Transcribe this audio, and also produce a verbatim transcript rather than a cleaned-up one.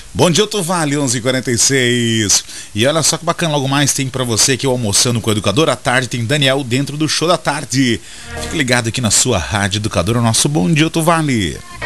Bom dia, Otto Vale, onze e quarenta e seis. E olha só que bacana, logo mais tem pra você aqui o Almoçando com o Educador. À tarde tem Daniel dentro do Show da Tarde. Fique ligado aqui na sua Rádio Educadora, o nosso Bom Dia, Otto Vale.